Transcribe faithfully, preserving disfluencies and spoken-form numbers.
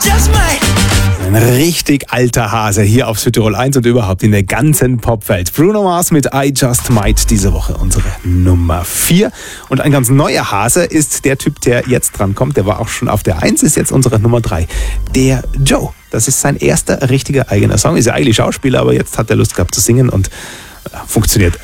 Ein richtig alter Hase hier auf Südtirol eins und überhaupt in der ganzen Popwelt. Bruno Mars mit I Just Might, diese Woche unsere Nummer vier. Und ein ganz neuer Hase ist der Typ, der jetzt dran kommt. Der war auch schon auf der eins, ist jetzt unsere Nummer drei. Der Joe. Das ist sein erster richtiger eigener Song. Ist ja eigentlich Schauspieler, aber jetzt hat er Lust gehabt zu singen und funktioniert